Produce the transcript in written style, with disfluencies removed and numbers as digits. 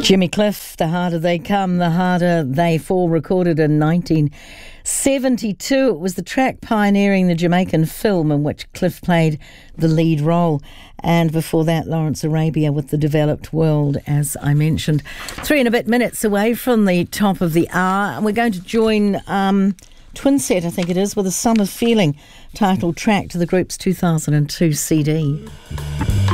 Jimmy Cliff, The Harder They Come, The Harder They Fall, recorded in 1972. It was the track pioneering the Jamaican film in which Cliff played the lead role. And before that, Lawrence Arabia with The Developed World, as I mentioned. 3 and a bit minutes away from the top of the hour. And we're going to join Twinset, I think it is, with a Summer Feeling titled track to the group's 2002 CD.